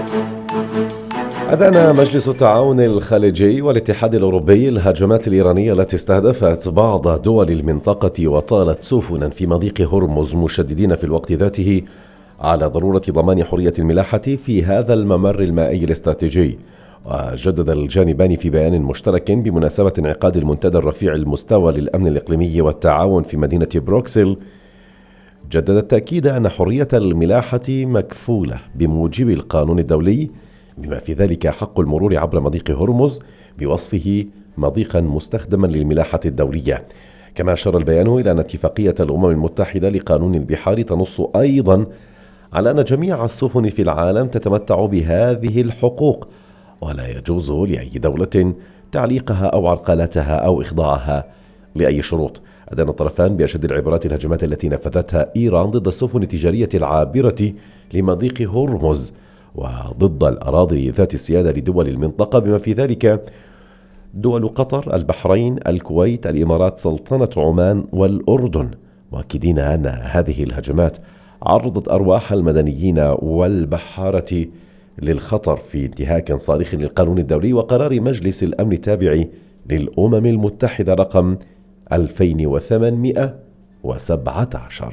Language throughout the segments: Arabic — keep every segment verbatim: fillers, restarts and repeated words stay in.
أدان مجلس التعاون الخليجي والاتحاد الأوروبي الهجمات الإيرانية التي استهدفت بعض دول المنطقة وطالت سفنا في مضيق هرمز، مشددين في الوقت ذاته على ضرورة ضمان حرية الملاحة في هذا الممر المائي الاستراتيجي. وجدد الجانبان في بيان مشترك بمناسبة انعقاد المنتدى الرفيع المستوى للأمن الإقليمي والتعاون في مدينة بروكسل، جدد التأكيد أن حرية الملاحة مكفولة بموجب القانون الدولي، بما في ذلك حق المرور عبر مضيق هرمز بوصفه مضيقا مستخدما للملاحة الدولية. كما أشار البيان إلى أن اتفاقية الأمم المتحدة لقانون البحار تنص أيضا على أن جميع السفن في العالم تتمتع بهذه الحقوق، ولا يجوز لأي دولة تعليقها أو عرقلتها أو إخضاعها لأي شروط. أدان الطرفان بأشد العبارات الهجمات التي نفذتها إيران ضد السفن التجارية العابرة لمضيق هرمز وضد الأراضي ذات السيادة لدول المنطقة، بما في ذلك دول قطر، البحرين، الكويت، الإمارات، سلطنة عمان والأردن، مؤكدين أن هذه الهجمات عرضت أرواح المدنيين والبحارة للخطر في انتهاك صارخ للقانون الدولي وقرار مجلس الأمن التابع للأمم المتحدة رقم ألفين وثمانمائة وسبعة عشر.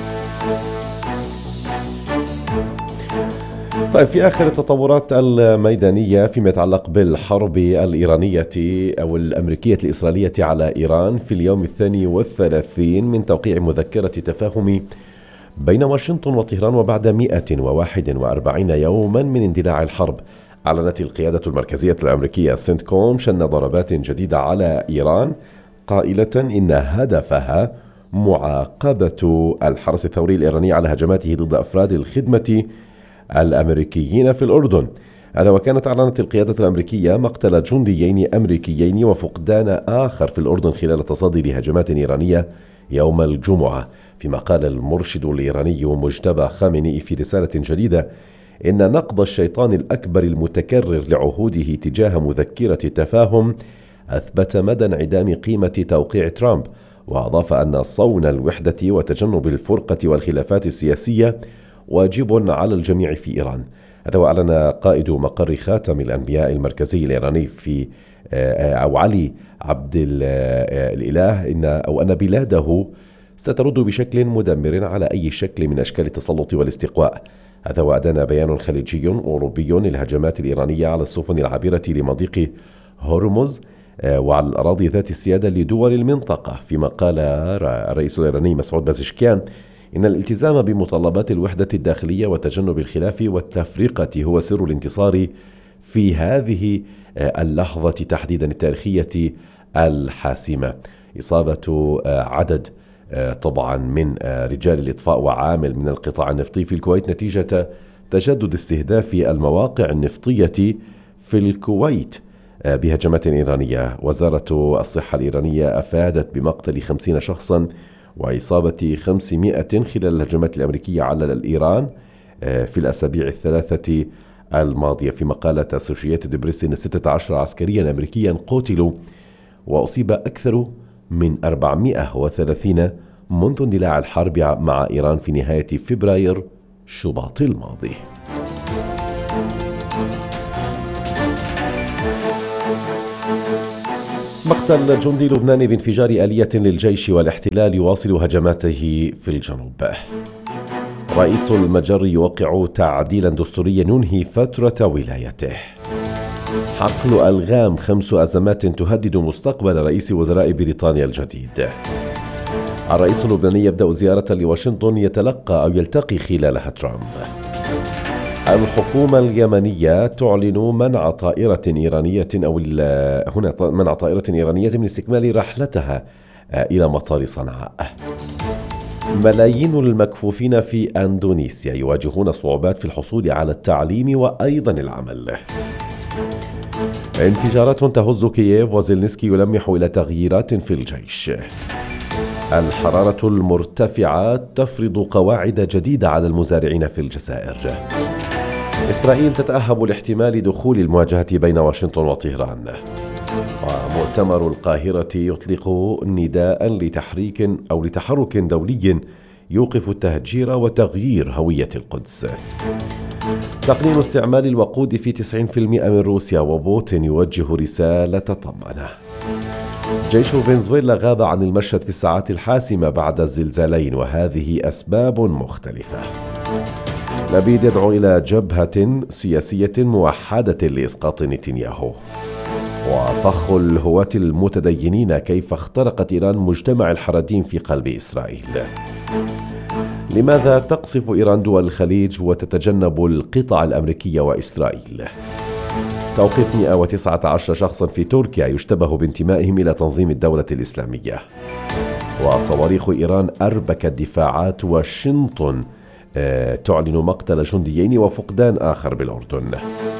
طيب، في آخر التطورات الميدانية فيما يتعلق بالحرب الإيرانية أو الأمريكية الإسرائيلية على إيران، في اليوم الثاني والثلاثين من توقيع مذكرة تفاهم بين واشنطن وطهران وبعد مئة وواحد وأربعين يوما من اندلاع الحرب، أعلنت القيادة المركزية الأمريكية سنتكوم شن ضربات جديدة على إيران، قائلة إن هدفها معاقبة الحرس الثوري الإيراني على هجماته ضد أفراد الخدمة الأمريكيين في الأردن. هذا وكانت أعلنت القيادة الأمريكية مقتل جنديين أمريكيين وفقدان آخر في الأردن خلال تصدي لهجمات إيرانية يوم الجمعة. فيما قال المرشد الإيراني مجتبى خامنئي في رسالة جديدة إن نقض الشيطان الأكبر المتكرر لعهوده تجاه مذكرة تفاهم أثبت مدى انعدام قيمة توقيع ترامب، وأضاف أن صون الوحدة وتجنب الفرقة والخلافات السياسية واجب على الجميع في إيران. هذا وأعلن قائد مقر خاتم الأنبياء المركزي الإيراني في أو علي عبد الإله إن أو أن بلاده سترد بشكل مدمر على أي شكل من أشكال التسلط والاستقواء. هذا وأدان بيان خليجي أوروبي الهجمات الإيرانية على السفن العابرة لمضيق هرمز وعلى الأراضي ذات السيادة لدول المنطقة، فيما قال الرئيس الإيراني مسعود بازشكيان إن الالتزام بمتطلبات الوحدة الداخلية وتجنب الخلاف والتفرقة هو سر الانتصار في هذه اللحظة تحديدا التاريخية الحاسمة. إصابة عدد طبعا من رجال الإطفاء وعامل من القطاع النفطي في الكويت نتيجة تجدد استهداف المواقع النفطية في الكويت بهجمات إيرانية. وزارة الصحة الإيرانية أفادت بمقتل خمسين شخصا وإصابة خمسمائة خلال الهجمات الأمريكية على إيران في الأسابيع الثلاثة الماضية. فيما قالت أسوشيتد بريس إن ستة عشر عسكريا أمريكيا قتلوا وأصيب أكثر من أربعمائة وثلاثين منذ اندلاع الحرب مع إيران في نهاية فبراير شباط الماضي. مقتل جندي لبناني بانفجار آلية للجيش والاحتلال يواصل هجماته في الجنوب. رئيس المجر يوقع تعديلا دستوريا ينهي فترة ولايته. حقل ألغام، خمس أزمات تهدد مستقبل رئيس وزراء بريطانيا الجديد. الرئيس اللبناني يبدأ زيارة لواشنطن يتلقى أو يلتقي خلالها ترامب. الحكومة اليمنية تعلن منع طائرة إيرانية أو هنا منع طائرة إيرانية من استكمال رحلتها إلى مطار صنعاء. ملايين المكفوفين في أندونيسيا يواجهون صعوبات في الحصول على التعليم وأيضا العمل. انفجارات تهز كييف وزيلنسكي يلمح إلى تغييرات في الجيش. الحرارة المرتفعة تفرض قواعد جديدة على المزارعين في الجزائر. إسرائيل تتأهب لاحتمال دخول المواجهة بين واشنطن وطهران. ومؤتمر القاهرة يطلق نداء لتحريك أو لتحرك دولي يوقف التهجير وتغيير هوية القدس. تقنين استعمال الوقود في تسعين بالمئة من روسيا، وبوتين يوجه رسالة طمأنة. جيش فنزويلا غاب عن المشهد في الساعات الحاسمة بعد الزلزالين، وهذه أسباب مختلفة. لبيد يدعو إلى جبهة سياسية موحدة لإسقاط نتنياهو. وفخ الهواة المتدينين كيف اخترقت إيران مجتمع الحراديم في قلب إسرائيل. لماذا تقصف إيران دول الخليج وتتجنب القطع الأمريكية وإسرائيل؟ توقيف مئة وتسعة عشر شخصا في تركيا يشتبه بانتمائهم إلى تنظيم الدولة الإسلامية. وصواريخ إيران أربكت دفاعات واشنطن تعلن مقتل جنديين وفقدان آخر بالأردن.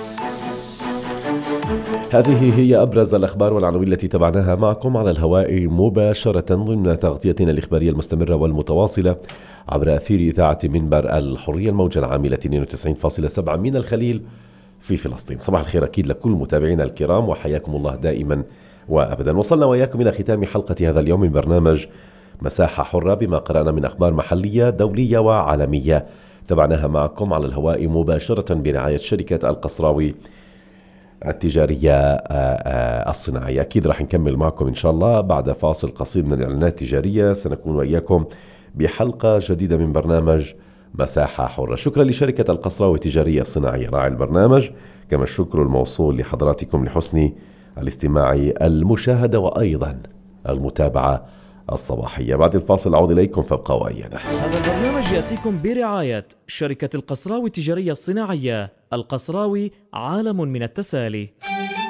هذه هي أبرز الأخبار والعناوين التي تابعناها معكم على الهواء مباشرة ضمن تغطيتنا الإخبارية المستمرة والمتواصلة عبر أثير إذاعة منبر الحرية الموجة العاملة اثنين وتسعين فاصلة سبعة من الخليل في فلسطين. صباح الخير أكيد لكل متابعينا الكرام، وحياكم الله دائما وأبدا. وصلنا وإياكم إلى ختام حلقة هذا اليوم من برنامج مساحة حرة بما قرأنا من أخبار محلية دولية وعالمية تابعناها معكم على الهواء مباشرة برعاية شركة القصراوي التجارية الصناعية. أكيد راح نكمل معكم إن شاء الله بعد فاصل قصير من الإعلانات التجارية. سنكون وإياكم بحلقة جديدة من برنامج مساحة حرة. شكرا لشركة القصراوي التجارية الصناعية راعي البرنامج، كما الشكر الموصول لحضراتكم لحسن الاستماع المشاهدة وأيضا المتابعة الصباحية. بعد الفاصل أعود إليكم فابقوا ويانا. هذا البرنامج يأتيكم برعاية شركة القصراوي التجارية الصناعية. القصراوي عالم من التسالي.